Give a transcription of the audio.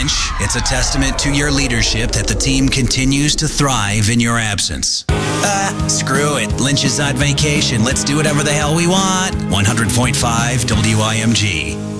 Lynch. It's a testament to your leadership that the team continues to thrive in your absence. Screw it. Lynch is on vacation. Let's do whatever the hell we want. 100.5 WIMG.